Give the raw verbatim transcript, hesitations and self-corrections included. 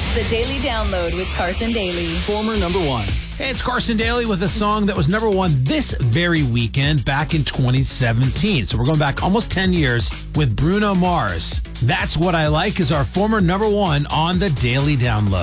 The Daily Download with Carson Daly. Former number one. Hey, it's Carson Daly with a song that was number one this very weekend back in twenty seventeen. So we're going back almost ten years with Bruno Mars. That's What I Like is our former number one on the Daily Download.